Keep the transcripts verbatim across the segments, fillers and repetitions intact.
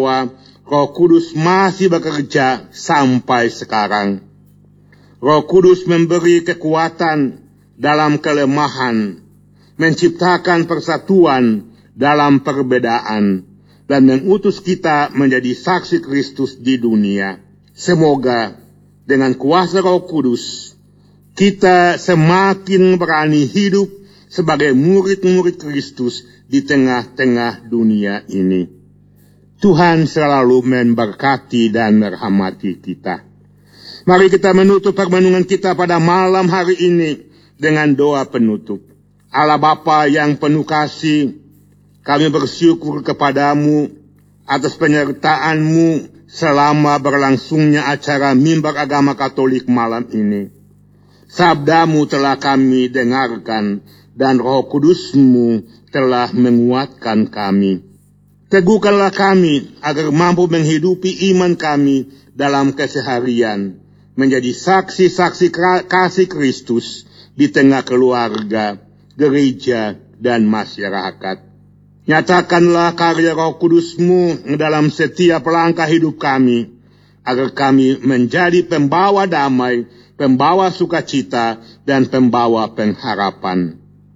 bahwa Roh Kudus masih bekerja sampai sekarang. Roh Kudus memberi kekuatan dalam kelemahan, menciptakan persatuan dalam perbedaan, dan mengutus kita menjadi saksi Kristus di dunia. Semoga dengan kuasa Roh Kudus, kita semakin berani hidup sebagai murid-murid Kristus di tengah-tengah dunia ini. Tuhan selalu memberkati dan merahmati kita. Mari kita menutup permenungan kita pada malam hari ini dengan doa penutup. Allah Bapa yang penuh kasih, kami bersyukur kepadamu atas penyertaan-Mu selama berlangsungnya acara Mimbar Agama Katolik malam ini. Sabda-Mu telah kami dengarkan dan Roh Kudus-Mu telah menguatkan kami. Teguhkanlah kami agar mampu menghidupi iman kami dalam keseharian, menjadi saksi-saksi kasih Kristus di tengah keluarga, gereja, dan masyarakat. Nyatakanlah karya Roh Kudus-Mu dalam setiap langkah hidup kami, agar kami menjadi pembawa damai, pembawa sukacita, dan pembawa pengharapan.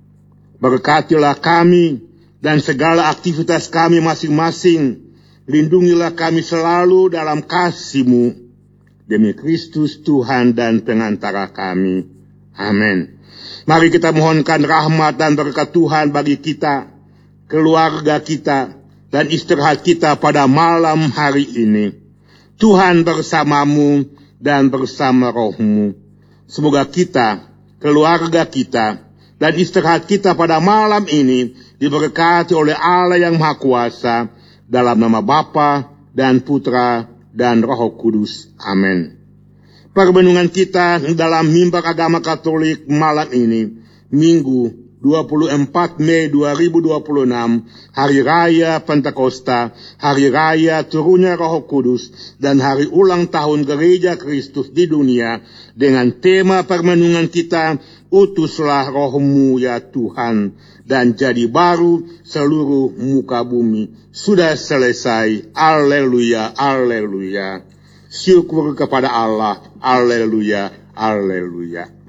Berkatilah kami dan segala aktivitas kami masing-masing. Lindungilah kami selalu dalam kasih-Mu. Demi Kristus Tuhan dan pengantara kami. Amin. Mari kita mohonkan rahmat dan berkat Tuhan bagi kita, keluarga kita, dan istirahat kita pada malam hari ini. Tuhan bersamamu dan bersama roh-Mu. Semoga kita, keluarga kita, dan istirahat kita pada malam ini diberkati oleh Allah yang Maha Kuasa, dalam nama Bapa dan Putra dan Roh Kudus. Amin. Permenungan kita dalam Mimbar Agama Katolik malam ini, Minggu dua puluh empat Mei dua ribu dua puluh enam, Hari Raya Pentakosta, Hari Raya Turunnya Roh Kudus, dan Hari Ulang Tahun Gereja Kristus di dunia, dengan tema permenungan kita, Utuslah Roh-Mu ya Tuhan, dan jadi baru seluruh muka bumi. Sudah selesai. Haleluya, haleluya. Syukur kepada Allah. Haleluya, haleluya.